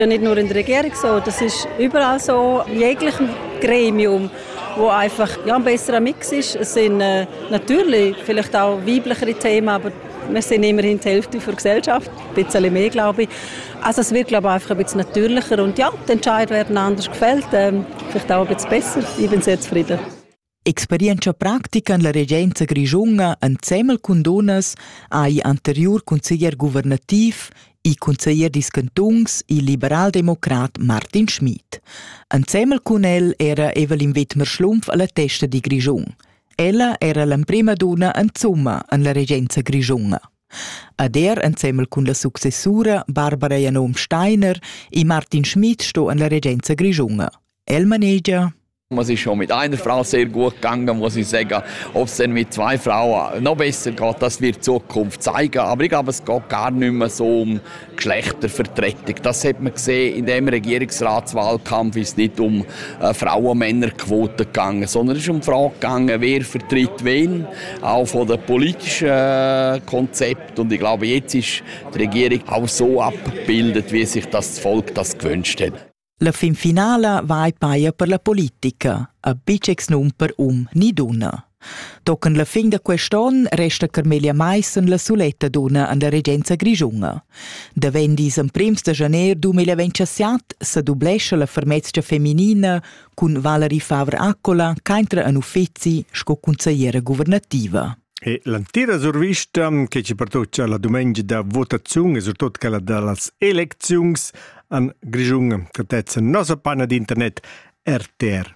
Nicht nur in der Regierung so, das ist überall so, in jeglichem Gremium, wo einfach ein besserer Mix ist. Es sind natürlich vielleicht auch weiblichere Themen, aber wir sind immerhin die Hälfte der Gesellschaft, ein bisschen mehr, glaube ich. Also es wird, glaube ich, einfach ein bisschen natürlicher und ja, die Entscheidungen werden anders gefällt, vielleicht auch ein bisschen besser. Ich bin sehr zufrieden. Experienza pratica in la Regenza Grischunga insieme con donnas ai anterior consiglier governativ, i consiglier dis cantons, i liberal-democrat Martin Schmid. Insieme con el era Evelyn Wittmer-Schlumpf alla testa di Grischun. Ella era la prima donna insomma in la Regenza Grischunga. Ad insieme con la successura Barbara Janom Steiner, i Martin Schmid sto in la Regenza Grischunga. El manegia. Es ist schon mit einer Frau sehr gut gegangen, muss ich sagen. Ob es dann mit 2 Frauen noch besser geht, das wird die Zukunft zeigen. Aber ich glaube, es geht gar nicht mehr so um Geschlechtervertretung. Das hat man gesehen, in dem Regierungsratswahlkampf ist es nicht um Frauen-Männer-Quote gegangen, sondern es ist um die Frage gegangen, wer vertritt wen, auch von den politischen Konzept. Und ich glaube, jetzt ist die Regierung auch so abgebildet, wie sich das Volk das gewünscht hat. La fin finala vai paia per la politica, a bicex numper ni donna. Tochen la fin de quest'on resta Carmelia Meissen la suletta donna an la Regenza Grischunga. Da vendis en prims de janer 2027 se dublescha la fermezia feminina cun Valerie Favre-Accola caintra an uffizi sco consigliera governativa. E l'antira survista che ci portoccia la domenica da votazione e soprattutto quella delle elezioni an Grischunga, che tezza nostra pagina di internet rtr.ch.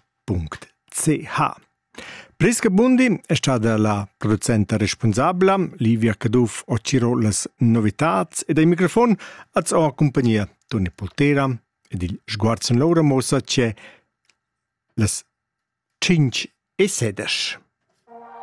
Prisca Bundi è stata la producente responsabile, Livia Caduff ha ciro le novità e dai microfoni ha accompagnato Toni Poltera ed il sguardo Laura Mossa c'è le 5:16.